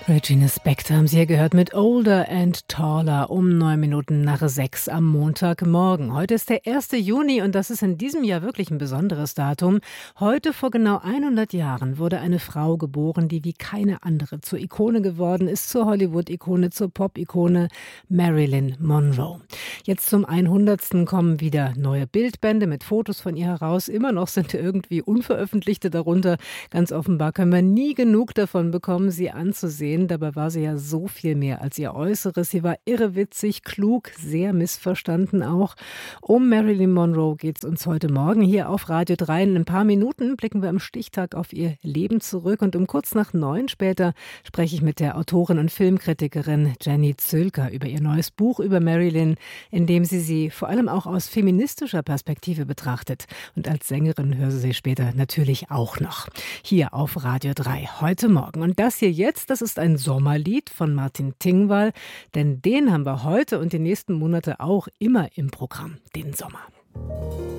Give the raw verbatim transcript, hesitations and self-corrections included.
Regina Spektor haben Sie ja gehört mit Older and Taller um neun Minuten nach sechs am Montagmorgen. Heute ist der erste Juni und das ist in diesem Jahr wirklich ein besonderes Datum. Heute vor genau hundert Jahren wurde eine Frau geboren, die wie keine andere zur Ikone geworden ist, zur Hollywood-Ikone, zur Pop-Ikone, Marilyn Monroe. Jetzt zum hundertsten kommen wieder neue Bildbände mit Fotos von ihr heraus. Immer noch sind irgendwie unveröffentlichte darunter. Ganz offenbar können wir nie genug davon bekommen, sie anzusehen. Dabei war sie ja so viel mehr als ihr Äußeres. Sie war irrewitzig, klug, sehr missverstanden auch. Um Marilyn Monroe geht es uns heute Morgen hier auf Radio drei. In ein paar Minuten blicken wir am Stichtag auf ihr Leben zurück. Und um kurz nach neun später spreche ich mit der Autorin und Filmkritikerin Jenny Zülker über ihr neues Buch über Marilyn, in dem sie sie vor allem auch aus feministischer Perspektive betrachtet. Und als Sängerin hören Sie sie später natürlich auch noch. Hier auf Radio drei heute Morgen. Und das hier jetzt, das ist ein Sommerlied von Martin Tingwall, denn den haben wir heute und die nächsten Monate auch immer im Programm, den Sommer.